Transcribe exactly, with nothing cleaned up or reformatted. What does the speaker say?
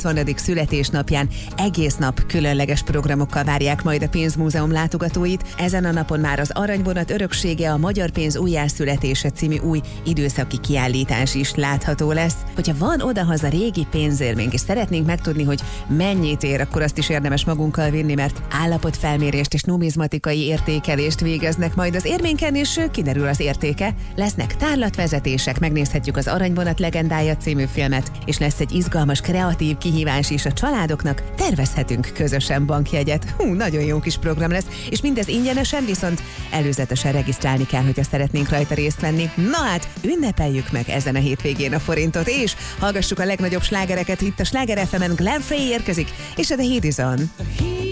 nyolcvanadik születésnapján egész nap különleges programokkal várják majd a Pénzmúzeum látogatóit. Ezen a napon már az Aranyvonat öröksége, a Magyar Pénz újjászületése című új időszaki kiállítás is látható lesz. Hogyha van odahaza régi pénzérménk, és szeretnénk megtudni, hogy mennyit ér, akkor azt is érdemes magunkkal vinni, mert állapotfelmérést és numizmatikai értékelést végeznek majd az érménken, és kiderül az értéke. Lesznek tárlatvezetések, megnézhetjük az Aranyvonat legendája című filmet, és lesz egy izgalmas, kreatív kihívás is a családoknak. Tervezhetünk közösen bankjegyet. Hú, nagyon jó kis program lesz, és mindez ingyenesen, viszont előzetesen regisztrálni kell, hogyha szeretnénk rajta részt venni. Na hát, ünnepeljük meg ezen a hétvégén a forintot, és hallgassuk a legnagyobb slágereket itt a Sláger ef emen. Glenn Frey érkezik, és a The Heat Is On.